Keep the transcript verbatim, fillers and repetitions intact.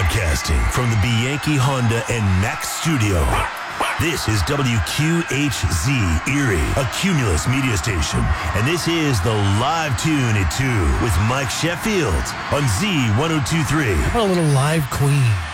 Broadcasting from the Bianchi Honda and Mack studio. This is W Q H Z Erie, a Cumulus media station. And this is the Live Tune at two with Mike Sheffield on Z ten twenty-three. What a little live queen.